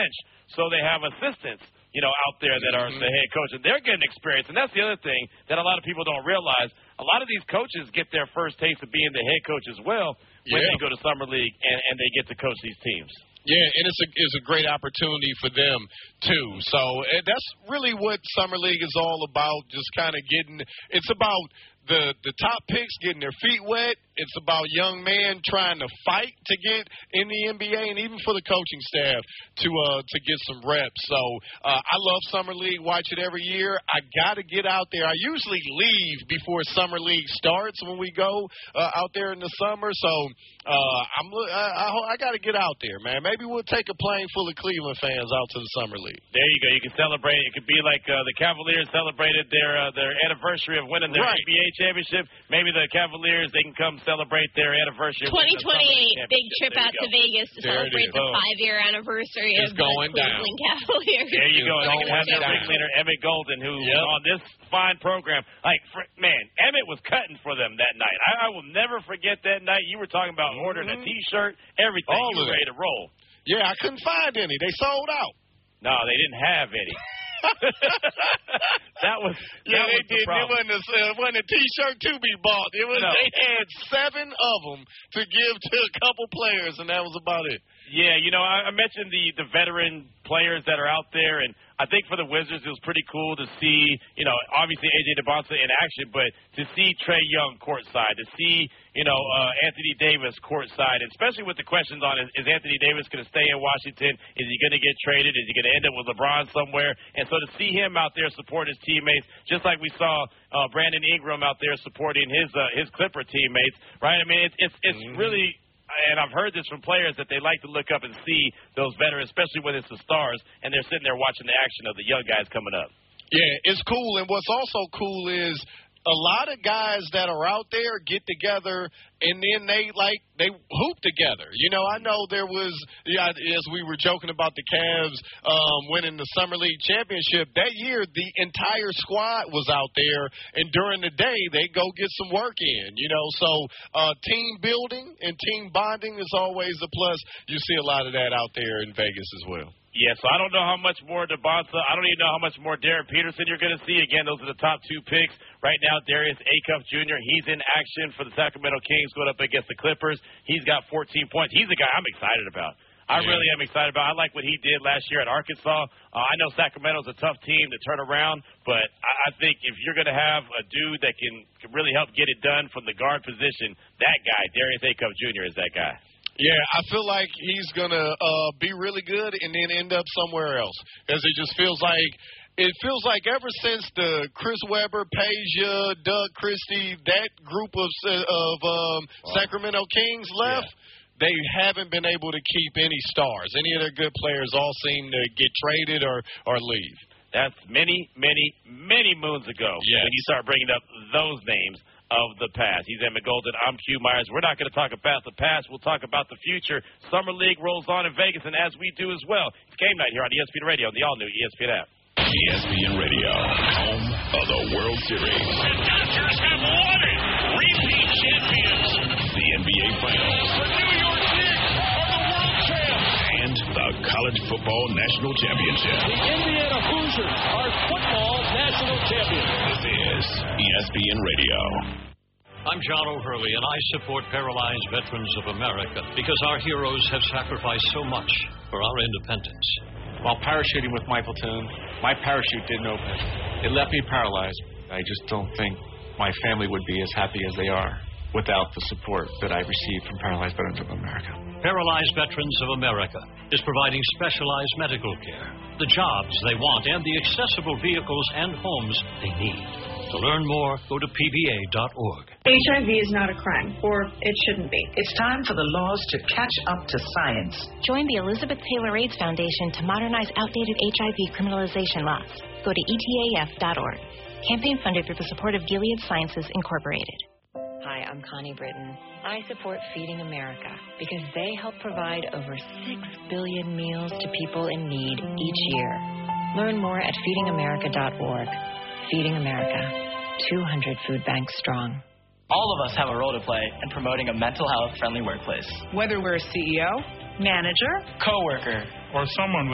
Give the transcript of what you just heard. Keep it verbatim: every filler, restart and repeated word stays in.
bench, so they have assistants, you know, out there that are the head coach, and they're getting experience. And that's the other thing that a lot of people don't realize. A lot of these coaches get their first taste of being the head coach as well when yeah. they go to summer league and, and they get to coach these teams. Yeah, and it's a it's a great opportunity for them too. So and that's really what summer league is all about. Just kind of getting. It's about the the top picks getting their feet wet. It's about young men trying to fight to get in the N B A, and even for the coaching staff to uh to get some reps. So uh, I love summer league. Watch it every year. I got to get out there. I usually leave before summer league starts when we go uh, out there in the summer. So uh, I'm I I, I got to get out there, man. Maybe we'll take a plane full of Cleveland fans out to the summer league. There you go. You can celebrate. It could be like uh, the Cavaliers celebrated their uh, their anniversary of winning their right. N B A championship. Maybe the Cavaliers, they can come celebrate their anniversary. twenty twenty-eight, big trip out to Vegas to there celebrate the five-year anniversary it's of going the Cleveland down. Cavaliers. There you go. And they can have their down. ringleader, Emmett Golden, who yep. on this fine program. Like, for, man, Emmett was cutting for them that night. I, I will never forget that night. You were talking about mm-hmm. ordering a T-shirt, everything. All you were ready to roll. Yeah, I couldn't find any. They sold out. No, they didn't have any. that was yeah, that they was the did. problem. It wasn't a, uh, wasn't a T-shirt to be bought. It was no. They had seven of them to give to a couple players, and that was about it. Yeah, you know, I, I mentioned the the veteran players that are out there, and I think for the Wizards it was pretty cool to see, you know, obviously A J DeBonsa in action, but to see Trae Young courtside, to see, you know, uh, Anthony Davis courtside, and especially with the questions on is, is Anthony Davis going to stay in Washington? Is he going to get traded? Is he going to end up with LeBron somewhere? And so to see him out there support his teammates, just like we saw uh, Brandon Ingram out there supporting his uh, his Clipper teammates, right? I mean, it's it's, it's mm-hmm. really. And I've heard this from players that they like to look up and see those veterans, especially when it's the stars, and they're sitting there watching the action of the young guys coming up. Yeah, it's cool. And what's also cool is a lot of guys that are out there get together and then they like they hoop together. You know, I know there was yeah, as we were joking about the Cavs um, winning the Summer League championship that year, the entire squad was out there, and during the day they go get some work in. You know, so uh, team building and team bonding is always a plus. You see a lot of that out there in Vegas as well. Yeah, so I don't know how much more DeBonsa. I don't even know how much more Darren Peterson you're going to see. Again, those are the top two picks. Right now, Darius Acuff Junior, he's in action for the Sacramento Kings going up against the Clippers. He's got fourteen points. He's a guy I'm excited about. I yeah. really am excited about. I like what he did last year at Arkansas. Uh, I know Sacramento's a tough team to turn around, but I, I think if you're going to have a dude that can, can really help get it done from the guard position, that guy, Darius Acuff Junior, is that guy. Yeah, I feel like he's going to uh, be really good and then end up somewhere else, because it just feels like it feels like ever since the Chris Webber, Peja, Doug Christie, that group of of um, wow. Sacramento Kings left, yeah. they haven't been able to keep any stars. Any of their good players all seem to get traded or, or leave. That's many, many, many moons ago yes. when you start bringing up those names of the past. He's Emmett Golden. I'm Q Myers. We're not going to talk about the past. We'll talk about the future. Summer League rolls on in Vegas, and as we do as well, it's game night here on E S P N Radio, the all-new E S P N app. E S P N Radio, home of the World Series. The Dodgers have won it. Repeat champions. The N B A Finals. The New York Knicks are the world champs. And the College Football National Championship. The Indiana Hoosiers are football national champions. This is E S P N Radio. I'm John O'Hurley, and I support Paralyzed Veterans of America because our heroes have sacrificed so much for our independence. While parachuting with my platoon, my parachute didn't open. It left me paralyzed. I just don't think my family would be as happy as they are without the support that I received from Paralyzed Veterans of America. Paralyzed Veterans of America is providing specialized medical care, the jobs they want, and the accessible vehicles and homes they need. To learn more, go to P V A dot org. H I V is not a crime, or it shouldn't be. It's time for the laws to catch up to science. Join the Elizabeth Taylor AIDS Foundation to modernize outdated H I V criminalization laws. Go to E T A F dot org. Campaign funded through the support of Gilead Sciences Incorporated. Hi, I'm Connie Britton. I support Feeding America because they help provide over six billion meals to people in need each year. Learn more at feeding america dot org. Feeding America, two hundred food banks strong. All of us have a role to play in promoting a mental health friendly workplace. Whether we're a C E O, manager, coworker, or someone with